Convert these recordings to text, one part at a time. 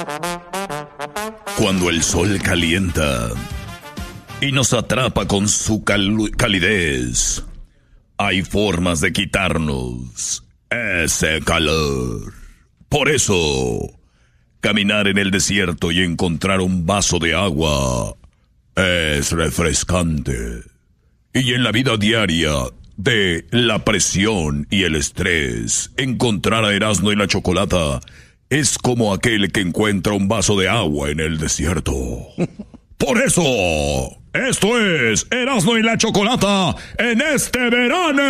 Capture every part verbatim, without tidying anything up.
Cuando el sol calienta y nos atrapa con su cal- calidez, hay formas de quitarnos ese calor. Por eso, caminar en el desierto y encontrar un vaso de agua es refrescante. Y en la vida diaria de la presión y el estrés, encontrar a Erasmo y la Chocolata es como aquel que encuentra un vaso de agua en el desierto. Por eso, esto es Erasmo y la Chocolata en este verano.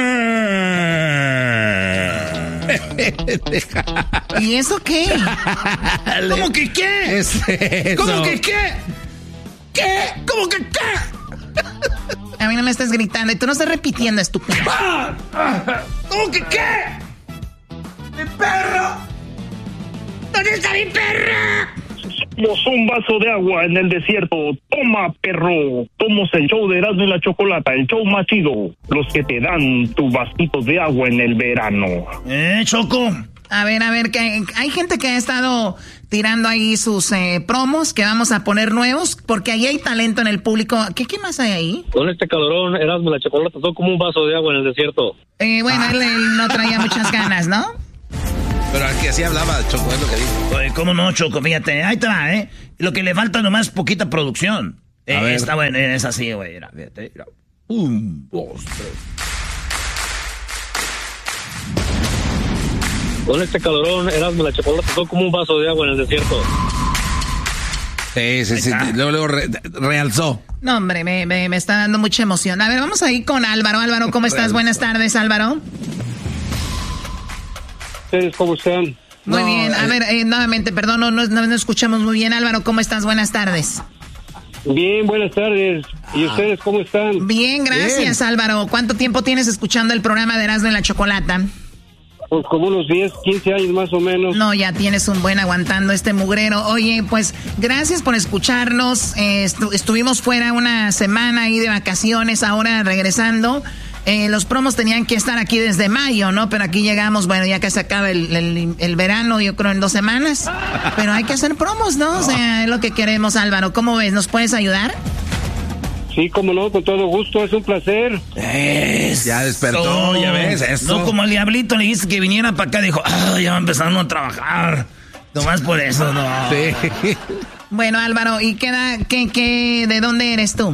¿Y eso qué? ¿Cómo que qué? Es eso. ¿Cómo que qué? ¿Qué? ¿Cómo que qué? A mí no me estás gritando y tú no estás repitiendo, estúpido. ¡Ah! ¿Cómo que qué? ¡Mi perro! ¿Dónde está mi perro? Somos un vaso de agua en el desierto. Toma, perro. Somos el show de Erasmo y la Chocolata, el show más chido. Los que te dan tu vasito de agua en el verano. Eh, Choco. A ver, a ver, que hay gente que ha estado tirando ahí sus eh, promos que vamos a poner nuevos, porque ahí hay talento en el público. ¿Qué, qué más hay ahí? Con este calorón, Erasmo y la Chocolata son como un vaso de agua en el desierto. Eh, bueno, ah. él, él no traía muchas ganas, ¿no? Pero aquí así hablaba, Choco, es lo que dijo. Oye, ¿cómo no, Choco? Fíjate, ahí te va, ¿eh? Lo que le falta nomás es poquita producción. Eh, a ver. Está bueno, es así, güey. Mira, fíjate, mira. Un, dos, tres. Con este calorón, Erasmo y la Chocolata son como un vaso de agua en el desierto. Sí, sí, sí. Luego, luego re, realzó. No, hombre, me, me, me está dando mucha emoción. A ver, vamos a ir con Álvaro. Álvaro, ¿cómo estás? Buenas tardes, Álvaro. ¿Ustedes cómo están? Muy No, bien. A eh. ver, eh, nuevamente, perdón, no, no, no escuchamos muy bien. Álvaro, ¿cómo estás? Buenas tardes. Bien, buenas tardes. ¿Y ustedes cómo están? Bien, gracias, Bien. Álvaro. ¿Cuánto tiempo tienes escuchando el programa de Erasmo y la Chocolata? Pues como unos diez, quince años más o menos. No, ya tienes un buen aguantando este mugrero. Oye, pues gracias por escucharnos. Eh, estu- estuvimos fuera una semana ahí de vacaciones, ahora regresando. Eh, los promos tenían que estar aquí desde mayo, ¿no? Pero aquí llegamos, bueno, ya que se acaba el, el, el verano, yo creo en dos semanas. Pero hay que hacer promos, ¿no? O sea, es lo que queremos, Álvaro. ¿Cómo ves? ¿Nos puedes ayudar? Sí, cómo no, con todo gusto, es un placer. Eso. Ya despertó, ya ves, eso. No, como al diablito le dijiste que viniera para acá, dijo, ah, ya va empezando a trabajar. Nomás por eso, no. Sí. Bueno, Álvaro, ¿y qué, da, qué, qué, de dónde eres tú?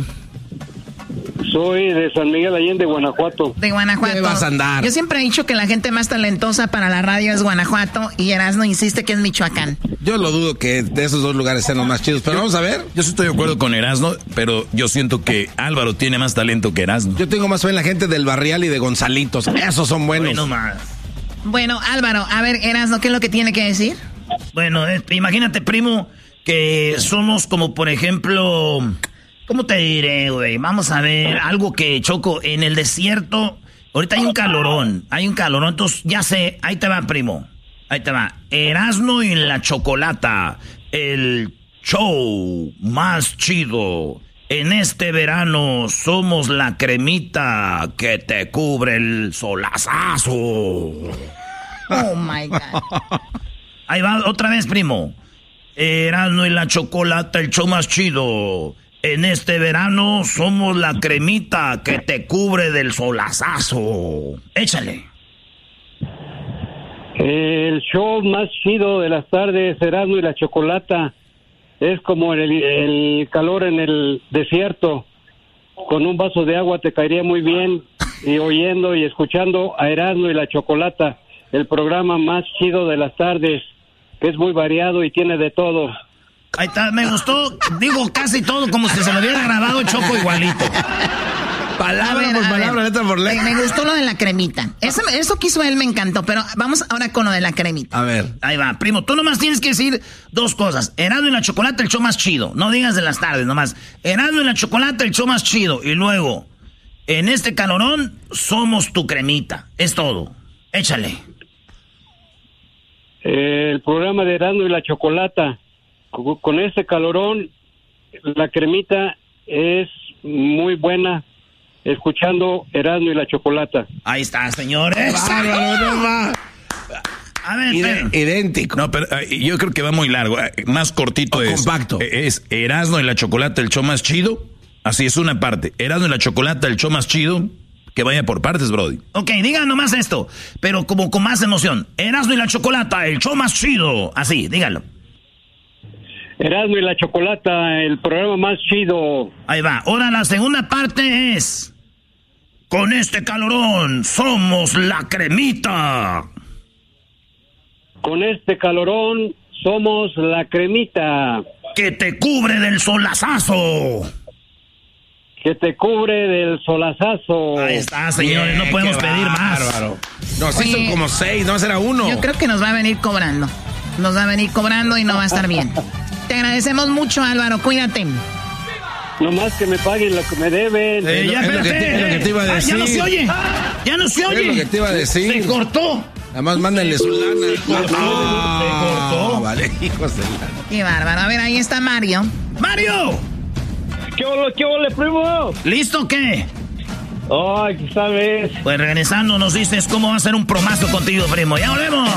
Soy de San Miguel Allende, Guanajuato. De Guanajuato. ¿Qué vas a andar? Yo siempre he dicho que la gente más talentosa para la radio es Guanajuato y Erasmo insiste que es Michoacán. Yo lo dudo que de esos dos lugares sean los más chidos, pero vamos a ver. Yo sí estoy de acuerdo con Erasmo, pero yo siento que Álvaro tiene más talento que Erasmo. Yo tengo más fe en la gente del Barrial y de Gonzalitos. Esos son buenos. Bueno, más. Bueno, Álvaro, a ver, Erasmo, ¿qué es lo que tiene que decir? Bueno, eh, imagínate, primo, que somos como, por ejemplo, ¿cómo te diré, güey? Vamos a ver, algo que, Choco, en el desierto, ahorita hay un calorón, hay un calorón, entonces ya sé, ahí te va, primo, ahí te va. Erasmo y la Chocolata, el show más chido. En este verano somos la cremita que te cubre el solazazo. Oh, my God. Ahí va, otra vez, primo. Erasmo y la Chocolata, el show más chido. En este verano somos la cremita que te cubre del solazazo. Échale. El show más chido de las tardes, Erasmo y la Chocolata, es como el, el calor en el desierto. Con un vaso de agua te caería muy bien, y oyendo y escuchando a Erasmo y la Chocolata, el programa más chido de las tardes, que es muy variado y tiene de todo. Ahí está, me gustó. Digo casi todo como si se lo hubiera grabado Choco igualito. Palabra A ver, por a palabra, ver. letra por letra. Me, me gustó lo de la cremita. Eso, eso que hizo él me encantó, pero vamos ahora con lo de la cremita. A ver. Ahí va, primo. Tú nomás tienes que decir dos cosas. Erasmo y la Chocolata, el show más chido. No digas de las tardes, nomás. Erasmo y la Chocolata, el show más chido. Y luego, en este calorón, somos tu cremita. Es todo. Échale. El programa de Erasmo y la Chocolata, con, con este calorón, la cremita es muy buena, escuchando Erasmo y la Chocolata. Ahí está, señores. Bárbaro, no más. A ver, Ide- idéntico. No, pero eh, yo creo que va muy largo. Eh, Más cortito O es. compacto. eh, Es Erasmo y la Chocolata, el show más chido. Así es una parte. Erasmo y la Chocolata, el show más chido. Que vaya por partes, Brody. Ok, digan nomás esto, pero como con más emoción. Erasmo y la Chocolata, el show más chido. Así, díganlo. Erasmo y la Chocolata, el programa más chido. Ahí va. Ahora la segunda parte es... Con este calorón somos la cremita. Con este calorón somos la cremita Que te cubre del solazazo. que te cubre del solazazo. Ahí está, señores, Bien, no podemos qué pedir más. bárbaro. No, sí Oye, son como seis, no será uno. Yo creo que nos va a venir cobrando. Nos va a venir cobrando y no va a estar bien. Te agradecemos mucho, Álvaro. Cuídate. Nomás que me paguen lo que me deben. Eh, ya, Es lo que te- espérate. es lo que te iba a Ah, ya no decir. se oye. Ya no se oye. Es lo que te iba a decir. Se cortó. Nada más mándenle su lana. cortó, Ah, se cortó. Vale, hijos de la... Qué bárbaro. A ver, ahí está Mario. ¡Mario! ¿Qué ole, qué ole, primo? ¿Listo o qué? Ay, ¿sabes? Pues regresando nos dices cómo va a ser un promazo contigo, primo. ¡Ya volvemos!